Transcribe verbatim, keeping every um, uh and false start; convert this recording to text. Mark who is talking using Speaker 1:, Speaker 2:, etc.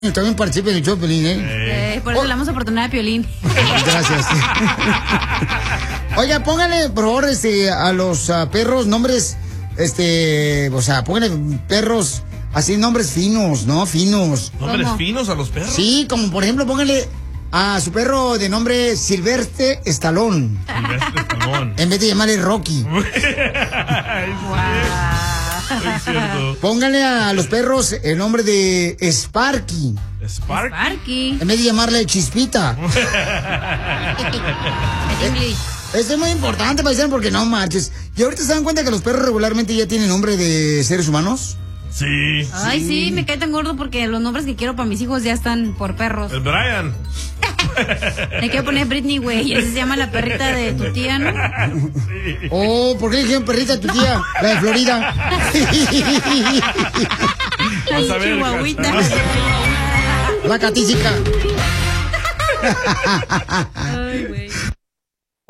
Speaker 1: También participe en el show, Piolín, ¿eh?
Speaker 2: Eh, por eso oh. le damos oportunidad a Piolín.
Speaker 1: Gracias. Oiga, póngale, por favor, este, a los uh, perros nombres, este, o sea, póngale perros, así nombres finos, ¿no? Finos.
Speaker 3: ¿Nombres ¿Cómo? finos a los perros?
Speaker 1: Sí, como por ejemplo, póngale a su perro de nombre Silvestre Stallone.
Speaker 3: Silvestre Stallone.
Speaker 1: En vez de llamarle Rocky.
Speaker 2: Wow.
Speaker 1: Póngale a los perros el nombre de Sparky.
Speaker 3: Sparky.
Speaker 2: Sparky.
Speaker 1: En vez de llamarle Chispita. Esto es muy importante, paisano, porque no marches. ¿Y ahorita se dan cuenta que los perros regularmente ya tienen nombre de seres humanos?
Speaker 3: Sí.
Speaker 2: Ay, sí, sí me cae tan gordo porque los nombres que quiero para mis hijos ya están por perros.
Speaker 3: El Brian.
Speaker 2: Le quiero poner Britney, güey, y así se llama la perrita de tu tía, ¿no?
Speaker 1: Sí. Oh, ¿por qué le dijeron perrita de tu tía? No. La de Florida.
Speaker 2: La chihuahuita.
Speaker 1: La catísica.
Speaker 2: Ay, güey.